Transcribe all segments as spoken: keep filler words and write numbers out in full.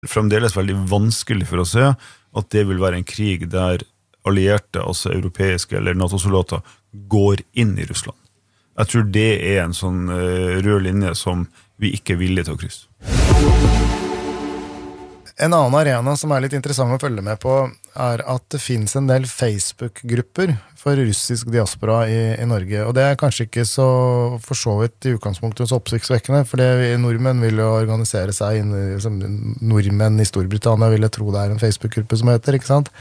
fremdeles veldig vanskelig for å se at det vil være en krig der allierte, altså europeiske eller NATO-soldater, går inn i Russland. Jeg tror det er en sånn rød linje som vi ikke er villige til å krysse. En annen arena som er litt interessant å følge med på er at det finnes en del Facebook-grupper for russisk diaspora i, i Norge, og det er kanskje ikke så for så vidt i utgangspunktet så oppsiktsvekkende, for det, nordmenn vil jo organisere seg inn, som nordmenn i Storbritannia vil jeg tro det er en Facebook-gruppe som heter, ikke sant?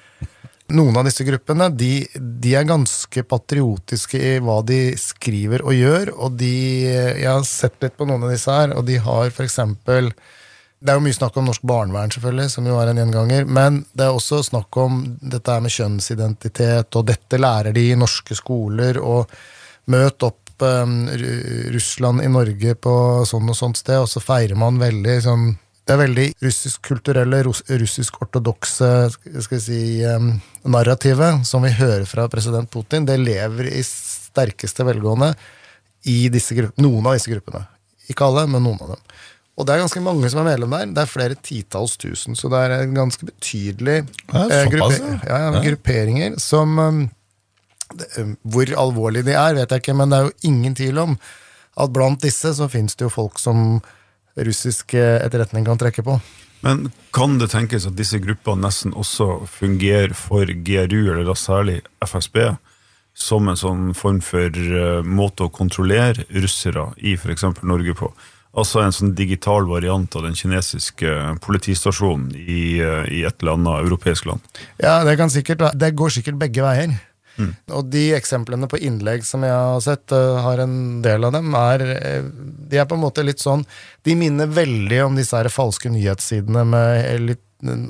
Noen av disse gruppene, de, de er ganske patriotiske i hva de skriver og gjør, og de, jeg har sett litt på noen av disse her, og de har for eksempel, det er jo mye snakk om norsk barnevern selvfølgelig, som jo er en gjenganger, men det er også snakk om dette her med kjønnsidentitet, og dette lærer de i norske skoler, og møt opp um, Russland i Norge på sånn og sånt sted, og så feirer man veldig sånn, det er veldig russisk-kulturelle, russisk-ortodokse, skal jeg si, um, narrativet, som vi hører fra president Putin, det lever i sterkeste velgående i disse gruppene, noen av disse gruppene. Ikke alle, men noen av dem. Og det er ganske mange som er medlem der, det er flere titalls tusen, så det er en ganske betydelig ja, eh, grupper, ja, ja, grupperinger som, um, det, um, hvor alvorlig de er, vet jeg ikke, men det er jo ingen tvil om at blant disse så finnes det jo folk som russisk etterretning kan trekke på. Men kan det tenkes at disse gruppene nesten også fungerer for G R U, eller da særlig F S B, som en sånn form for uh, måte å kontrollere russere i for eksempel Norge på? Altså en sånn digital variant av den kinesiske politistasjonen i, uh, i et eller annet europeisk land? Ja, det kan sikkert, det går sikkert begge veier. Mm. Og de eksemplene på innlegg som jeg har sett, uh, har en del av dem, er, uh, de er på en måte litt sånn, de minner veldig om disse her falske nyhetssidene med, litt,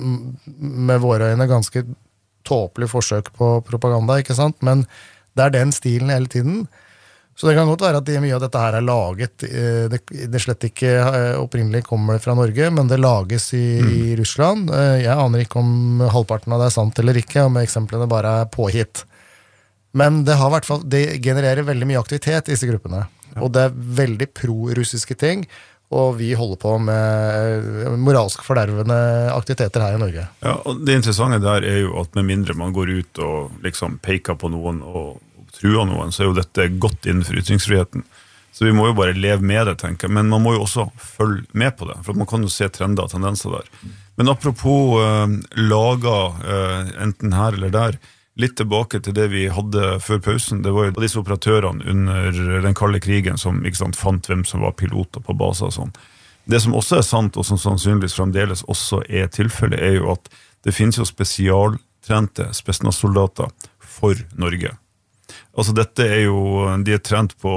med våre øyne ganske tåpelig forsøk på propaganda, ikke sant? Men det er den stilen hele tiden. Så det kan godt være at det, mye av dette her er laget, uh, det, det slett ikke uh, opprinnelig kommer fra Norge, men det lages i, mm. i Russland. Uh, jeg aner ikke om halvparten av det er sant eller ikke, om eksemplene bare er påhitt. Men det, har hvert fall, det genererer veldig mye aktivitet i disse gruppene. Ja. Og det er veldig pro-russiske ting, og vi holder på med moralsk fordervende aktiviteter her i Norge. Ja, og det interessante der er jo at med mindre man går ut og liksom peker på noen og, og truer noen, så er jo dette godt innenfor ytringsfriheten. Så vi må jo bare leve med det, tenker jeg. Men man må jo også følge med på det, for man kan jo se trender og tendenser der. Men apropos uh, lager, uh, enten her eller der, litt tilbake til det vi hadde før pausen, det var jo disse operatørene under den kalde krigen som ikke sant, fant hvem som var piloter på baser og sånn. Det som også er sant, og som sannsynligvis fremdeles også er tilfellet, er jo at det finnes jo spesialtrente spesialsoldater for Norge. Altså dette er jo, de er trent på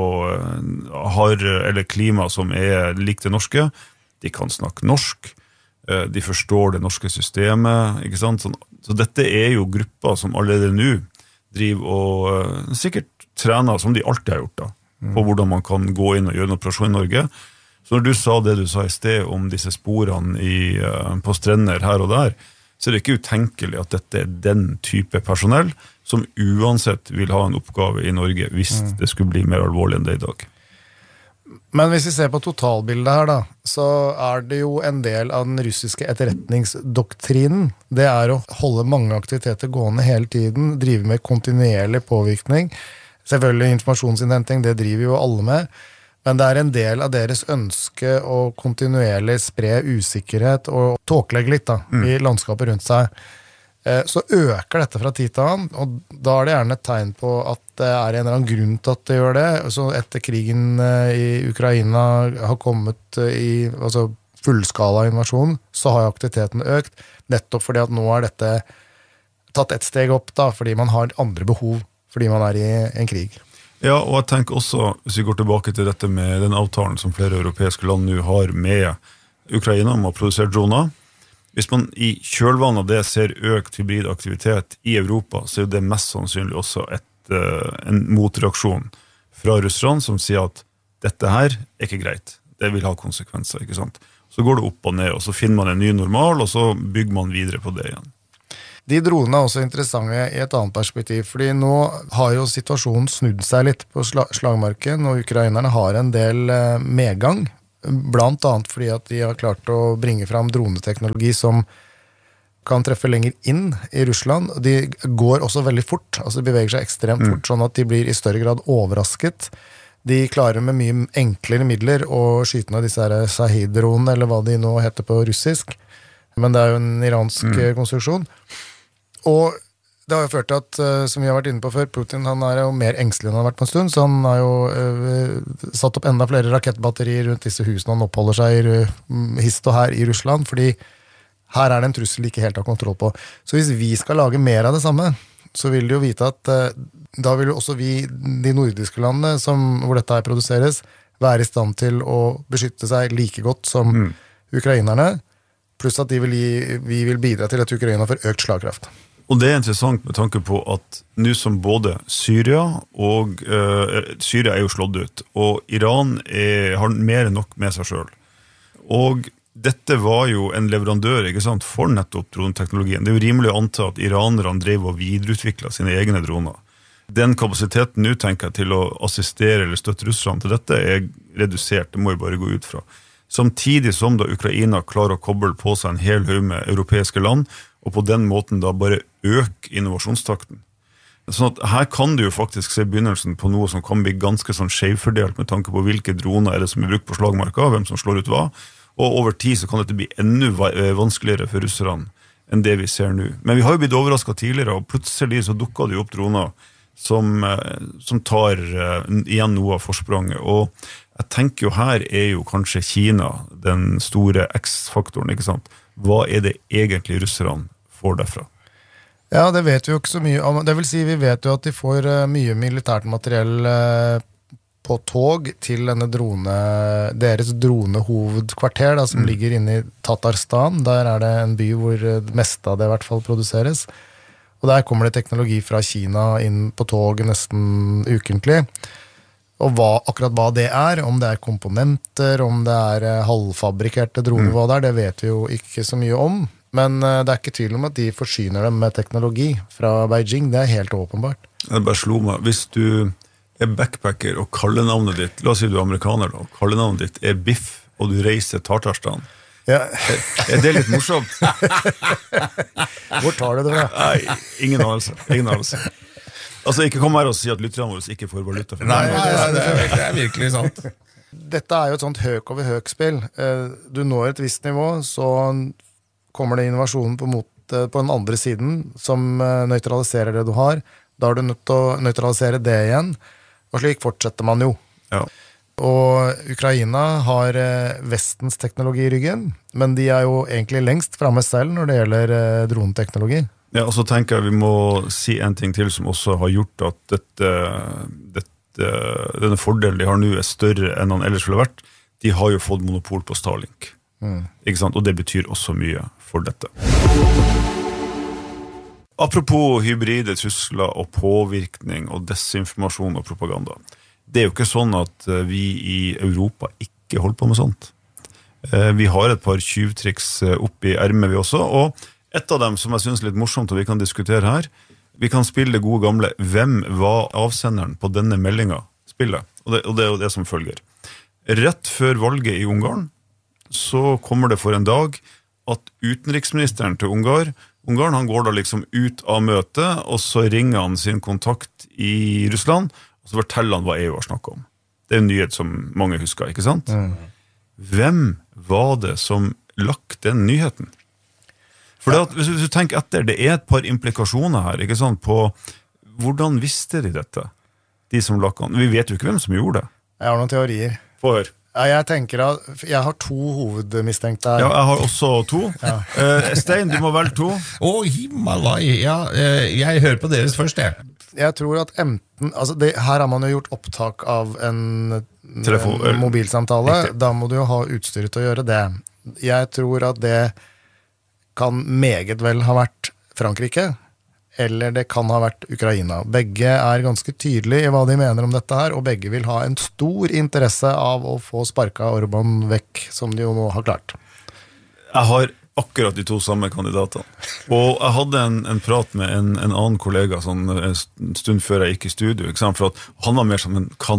hard eller klima som er likt det norske, de kan snakke norsk, de forstår det norske systemet, ikke sant? Sånn, så dette er jo grupper som allerede nå driver og uh, sikkert trener, som de alltid har gjort da, mm. på hvordan man kan gå inn og gjøre en operasjon i Norge. Så når du sa det du sa i sted om disse sporene i, uh, på strender her og der, så er det ikke utenkelig at dette er den type personell som uansett vil ha en oppgave i Norge hvis mm. det skulle bli mer alvorlig enn det i dag. Men hvis vi ser på totalbildet her da, så er det jo en del av den russiske etterretningsdoktrinen. Det er å holde mange aktiviteter gående hele tiden, drive med kontinuerlig påvirkning. Selvfølgelig informasjonsinnhenting, det driver jo alle med. Men det er en del av deres ønske å kontinuerlig spre usikkerhet og tåkelegge litt da, mm. i landskapet rundt seg. Så øker dette fra tid til annen, og da er det gjerne et tegn på at det er en eller annen grunn til at det gjør det. Så etter krigen i Ukraina har kommet i altså fullskala invasjon, så har aktiviteten økt, nettopp fordi at nå er dette tatt et steg opp da, fordi man har andre behov, fordi man er i en krig. Ja, og jeg tenker også, hvis vi går tilbake til dette med den avtalen som flere europeiske land nå har med Ukraina om å produsere droner, hvis man i kjølvannet av det ser økt hybridaktivitet i Europa, så er det mest sannsynlig også et, uh, en motreaksjon fra Russland som sier at dette her er ikke greit. Det vil ha konsekvenser, ikke sant? Så går det opp og ned, og så finner man en ny normal, og så bygger man videre på det igjen. De dronene er også interessante i et annet perspektiv, fordi nå har jo situasjonen snudd seg litt på slagmarken, og ukrainerne har en del medgang blant annet fordi at de har klart å bringe fram droneteknologi som kan treffe lenger inn i Russland. De går også veldig fort, altså de beveger seg ekstremt mm. fort, sånn at de blir i større grad overrasket. De klarer med mye enklere midler å skyte ned disse her Shahid-dronene, eller hva de nå heter på russisk, men det er jo en iransk mm. konstruksjon. Og det har jo ført til at, som vi har vært inne på før, Putin han er jo mer engstelig enn han har vært på en stund, så han har jo uh, satt opp enda flere rakettbatterier rundt disse husene han oppholder seg i uh, hist og her i Russland, fordi her er det en trussel de ikke helt har kontroll på. Så hvis vi skal lage mer av det samme, så vil de jo vite at uh, da vil jo også vi, de nordiske landene som, hvor dette her produseres, være i stand til å beskytte seg like godt som mm. ukrainerne, pluss at de vil gi, vi vil bidra til at Ukraina får økt slagkraft. Og det er interessant med tanke på at nå som både Syria og uh, Syria er jo slått ut, og Iran er, har mer enn nok med seg selv. Og dette var jo en leverandør, ikke sant, for nettopp droneteknologien. Det er jo rimelig å anta at iranerne drev og videreutviklet sine egne droner. Den kapasiteten nå tenker jeg til å assistere eller støtte Russland til dette er redusert, det må jo bare gå ut fra. Samtidig som da Ukraina klarer å koble på seg en hel haug med europeiske land, og på den måten da bare øke innovasjonstakten. Sånn at her kan du jo faktisk se begynnelsen på noe som kan bli ganske sånn skjevfordelt med tanke på hvilke droner er det som er brukt på slagmarka, hvem som slår ut hva, og over tid så kan dette bli enda vanskeligere for russerne enn det vi ser nå. Men vi har jo blitt overrasket tidligere, og plutselig så dukker det jo opp droner som, som tar igjen noe av forspranget, og jeg tenker jo her er jo kanskje Kina den store X-faktoren, ikke sant? Hva er det egentlig russerne får derfra? Ja, det vet vi jo ikke så mye om. Det vil si, vi vet jo at de får mye militært materiell på tog til denne drone, deres dronehovedkvarter da, som mm. ligger inne i Tatarstan. Der er det en by hvor det meste av det i hvert fall produseres. Og der kommer det teknologi fra Kina inn på tog nesten ukentlig. Og hva, akkurat hva det er, om det er komponenter, om det er halvfabrikerte droner, mm. hva det er, det vet vi jo ikke så mye om. Men det er ikke tvil om at de forsyner dem med teknologi fra Beijing, det er helt åpenbart. Det bare slo meg, hvis du er backpacker og kallenavnet ditt, la oss si du er amerikaner da, kallenavnet ditt er Biff, og du reiser til Tatarstan, ja. er, er det litt morsomt? Hvor tar du det da? Nei, ingen anelse, ingen anelse. Altså, ikke kom her og si at lytterne våre ikke får valuta for nei, nei, nei, det er, det er virkelig sant. Dette er jo et sånt høk over høk-spill. Du når et visst nivå, så kommer det innovasjonen på, mot, på den andre siden, som nøytraliserer det du har. Da er du nødt til å nøytralisere det igjen, og slik fortsetter man jo. Ja. Og Ukraina har vestens teknologi i ryggen, men de er jo egentlig lengst fremme selv når det gjelder droneteknologi. Ja, og så tenker jeg vi må si en ting til som også har gjort at dette, dette, denne fordelen de har nå er større enn han ellers ville vært. De har jo fått monopol på Starlink. Mm. Ikke sant? Og det betyr også mye for dette. Apropos hybride trusler og påvirkning og desinformasjon og propaganda. Det er jo ikke sånn at vi i Europa ikke holder på med sånt. Vi har et par tjuvtriks opp i ermet vi også, og et av dem som jeg synes er litt morsomt og vi kan diskutere her, vi kan spille det gode gamle «Hvem var avsenderen på denne meldingen?» spillet, og det, og det er jo det som følger. Rett før valget i Ungarn så kommer det for en dag at utenriksministeren til Ungar, Ungarn han går da liksom ut av møtet, og så ringer han sin kontakt i Russland, og så forteller han hva E U har snakket om. Det er en nyhet som mange husker, ikke sant? Mm. Hvem var det som lagt den nyheten? For det at, hvis du tenker etter, det er et par implikasjoner her, ikke sant, på hvordan visste de dette, de som lagt den? Vi vet jo ikke hvem som gjorde det. Jeg har noen teorier. Få høre. Ja, jeg tenker at, jeg har to hovedmistenkte her. Ja, jeg har også to. Ja. Uh, Stein, du må velge to. Å, Himalai, ja, uh, jeg hører på deres først, jeg. Jeg tror at enten, altså det, her har man jo gjort opptak av en, Telefon, en mobilsamtale, riktig. Da må du jo ha utstyret til å gjøre det. Jeg tror at det kan meget vel ha vært Frankrike, eller det kan ha vært Ukraina. Begge er ganske tydelige i hva de mener om dette her, og begge vil ha en stor interesse av å få sparket Orban vekk, som de jo nå har klart. Jeg har akkurat de to samme kandidatene. Og jeg hadde en, en prat med en, en annen kollega sånn, en stund før jeg gikk i studio, ikke sant? For at han var mer som en kan,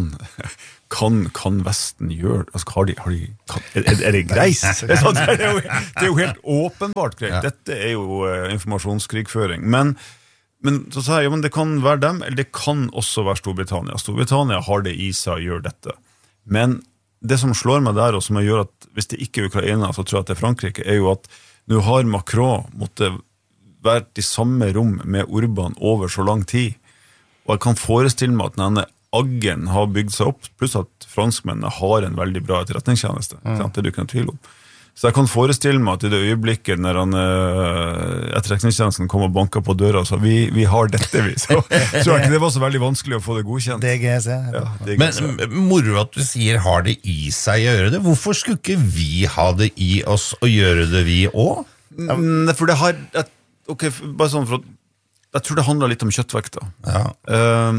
kan, kan Vesten gjøre, altså har de, har de kan, er, er det greit? Det er, jo, det er jo helt åpenbart greit. Dette er jo uh, informasjonskrigføring. Men, men så sa jeg, ja, men det kan være dem, eller det kan også være Storbritannia. Storbritannia har det i seg å gjøre dette. Men det som slår meg der, og som jeg gjør at hvis det ikke er Ukraina, så tror jeg at det er Frankrike, er jo at nå har Macron måttet vært i samme rom med Orban over så lang tid, og jeg kan forestille meg at denne aggen har bygd seg opp, pluss at franskmennene har en veldig bra etterretningstjeneste, mm. det er du ikke noe tvil om. Så jeg kan forestille meg at i det øyeblikket når han, etterretningstjenesten kom og banket på døra og sa, vi, vi har dette, vi. Så tror jeg ikke det var så veldig vanskelig å få det godkjent. D G C. Ja, D G C. Men moro at du sier har det i seg å gjøre det. Hvorfor skulle ikke vi ha det i oss å gjøre det vi også? Mm, for det har, ok, bare sånn for at, jeg tror det handler litt om kjøttvekta. Ja. Uh,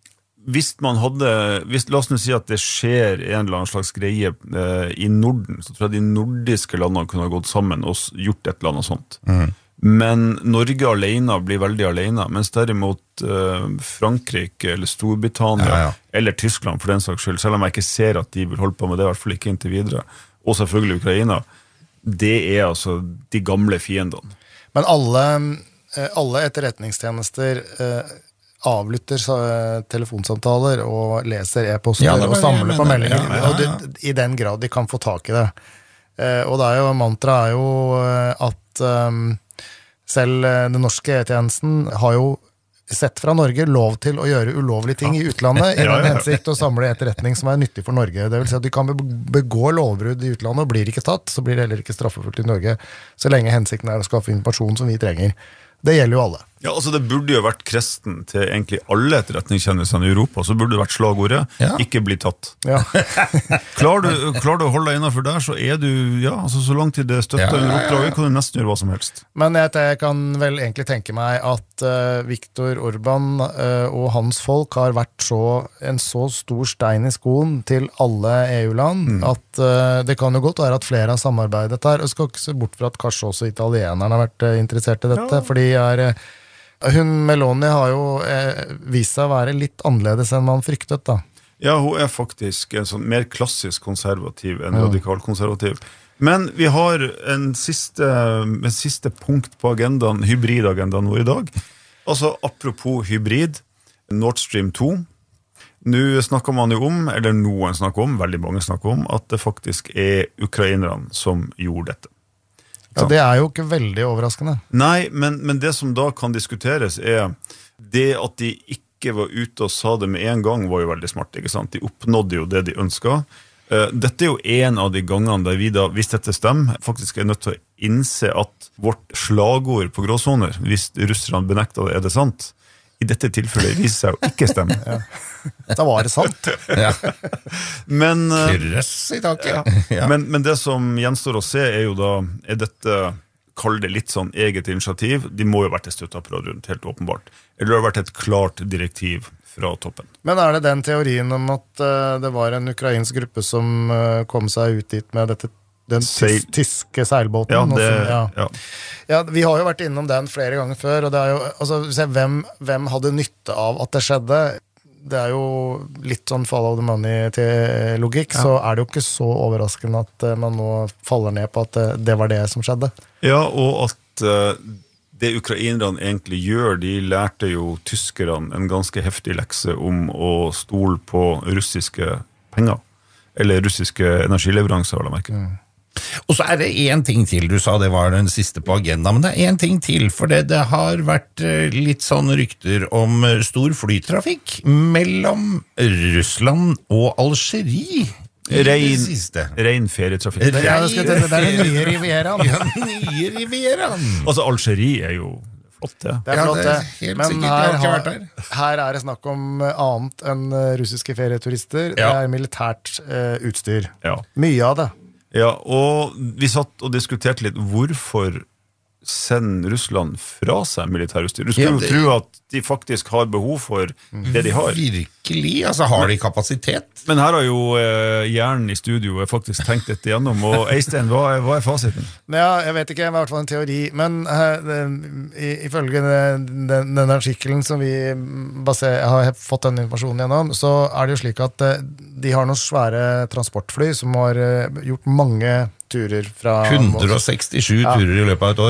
Hvis man hadde, hvis, la oss nå si at det skjer en eller annen slags greie eh, i Norden, så tror jeg de nordiske landene kunne ha gått sammen og gjort et eller annet sånt. Mm. Men Norge alene blir veldig alene, mens derimot eh, Frankrike eller Storbritannia, ja, ja. Eller Tyskland for den saks skyld, selv om jeg ikke ser at de vil holde på med det, i hvert fall ikke inntil videre, og selvfølgelig Ukraina, det er altså de gamle fiendene. Men alle, alle etterretningstjenester eh, avlytter telefonsamtaler og leser e-poster ja, og samler på meldinger, ja, ja, ja. Og det, i den grad de kan få tak i det. Eh, og det er jo, mantra er jo at um, selv den norske e-tjenesten har jo sett fra Norge lov til å gjøre ulovlige ting ja. I utlandet i den ja, ja. Hensikt å samle etterretning som er nyttig for Norge. Det vil si at de kan begå lovbrudd i utlandet og blir ikke tatt, så blir det heller ikke straffefullt i Norge, så lenge hensikten er å skaffe informasjon som vi trenger. Det gjelder jo alle. Ja, altså det burde jo vært kresten til egentlig alle etterretningstjenestene i Europa, så burde det vært slagordet, ja. Ikke bli tatt. Ja. klarer, du, klarer du å holde deg innenfor der, så er du, ja, altså så langt til det støtter ja. Under oppdraget, kan du nesten gjøre hva som helst. Men jeg, jeg kan vel egentlig tenke meg at uh, Viktor Orban uh, og hans folk har vært så, en så stor stein i skoen til alle E U-land, mm. at uh, det kan jo godt være at flere har samarbeidet her, og skal ikke se bort fra at kanskje også italienerne har vært uh, interessert i dette, ja. Fordi er... Uh, Hun Meloni har jo eh, vist seg å være litt annerledes enn man fryktet da. Ja, hun er faktisk en sånn mer klassisk konservativ enn radikal konservativ. Men vi har en siste, en siste punkt på agendaen, hybridagendaen vår i dag. Altså, apropos hybrid, Nord Stream to. Nå snakker man jo om, eller noen snakker om, veldig mange snakker om, at det faktisk er ukrainerne som gjorde dette. Ja, det er jo ikke veldig overraskende. Nei, men, men det som da kan diskuteres er det at de ikke var ute og sa det med en gang var jo veldig smart, ikke sant? De oppnådde jo det de ønsket. Dette er jo en av de gangene der vi da, hvis dette stemmer, faktisk er nødt til å innse at vårt slagord på gråsoner, hvis russerne benekter det, er det sant? I dette tilfellet viser seg å ikke stemme. Ja. Da var det sant. Ja. Men, Krøss i taket. Ja. Ja. Men, men det som gjenstår å se er jo da, er dette, kall det litt sånn eget initiativ, de må jo ha vært et støtteapparat rundt, helt åpenbart. Eller det har vært et klart direktiv fra toppen. Men er det den teorien om at uh, det var en ukrainsk gruppe som uh, kom seg ut dit med dette den Seil. tyske seilbåten. Ja, det, også, ja. Ja. Ja, vi har jo vært innom den flere ganger før, og det er jo, altså, se, hvem, hvem hadde nytte av at det skjedde? Det er jo litt sånn follow the money til logikk, ja. Så er det jo ikke så overraskende at uh, man nå faller ned på at uh, det var det som skjedde. Ja, og at uh, det ukrainerne egentlig gjør, de lærte jo tyskerne en ganske heftig lekse om å stole på russiske penger, eller russiske energileveranser, har jeg merket. Mm. Og så er det en ting til, du sa det var den siste på agenda, men det er en ting til, for det, det har vært litt sånn rykter om stor flytrafikk mellom Russland og Algerie. Rein, rein ferietrafikk. Det er, det er den nye Rivieraen. Ja, den nye Rivieraen. Altså, Algerie er jo flott, ja. Det er flott, ja, det er helt men sikkert, her, jeg har ikke vært der. Her er det snakk om annet enn russiske ferieturister. Ja. Det er militært uh, utstyr. Ja. Mye av det. Ja, og vi satt og diskuterte litt hvorfor sende Russland fra seg militærutstyr. Du skulle Ja, jo det- tro at de faktisk har behov for det de har. Virkelig, altså har de kapasitet? Men her har jo eh, hjernen i studio faktisk tenkt dette igjennom, og Eistein, hva er, hva er fasiten? Ja, jeg vet ikke, det var i hvert fall en teori, men eh, det- i, ifølge den, den, den artikkelen som vi baser, har fått den informasjonen gjennom, så er det jo slik at eh, de har noen svære transportfly som har eh, gjort mange turer fra hundre og sekstisju Ja. turer i løpet av et år.